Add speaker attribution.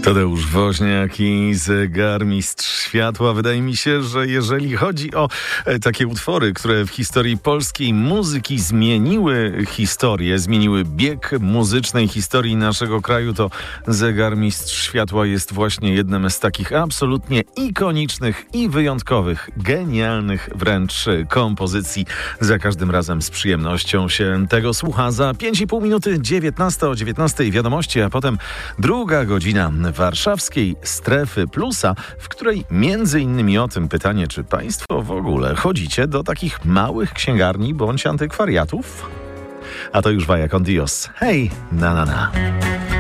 Speaker 1: Tadeusz Woźniak i Zegarmistrz Światła. Wydaje mi się, że jeżeli chodzi o takie utwory, które w historii polskiej muzyki zmieniły historię, zmieniły bieg muzycznej historii naszego kraju, to Zegarmistrz Światła jest właśnie jednym z takich absolutnie ikonicznych i wyjątkowych, genialnych wręcz kompozycji. Za każdym razem z przyjemnością się tego słucha. Za 5,5 minuty 19 o 19 wiadomości, a potem druga godzina warszawskiej Strefy Plusa, w której między innymi o tym pytanie, czy państwo w ogóle chodzicie do takich małych księgarni bądź antykwariatów? A to już Vaya con Dios. Hej, na na na.